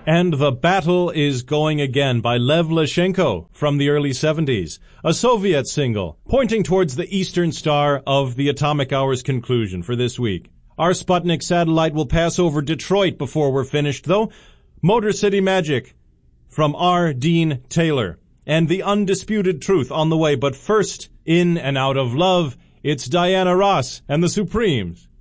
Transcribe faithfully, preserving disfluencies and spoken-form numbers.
And The Battle Is Going Again by Lev Leshenko from the early seventies, a Soviet single pointing towards the eastern star of the atomic hour's conclusion for this week. Our Sputnik satellite will pass over Detroit before we're finished, though. Motor City Magic from R. Dean Taylor, and The Undisputed Truth on the way. But first, In and Out of Love, it's Diana Ross and the Supremes.